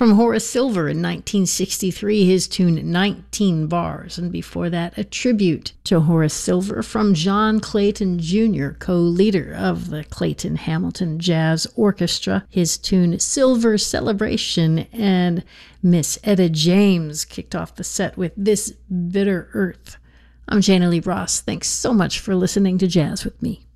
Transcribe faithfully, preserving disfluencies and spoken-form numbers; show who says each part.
Speaker 1: From Horace Silver in nineteen sixty-three, his tune nineteen Bars. And before that, a tribute to Horace Silver from John Clayton Junior, co-leader of the Clayton Hamilton Jazz Orchestra. His tune Silver Celebration. And Miss Etta James kicked off the set with This Bitter Earth. I'm Jana Lee Ross. Thanks so much for listening to Jazz with me.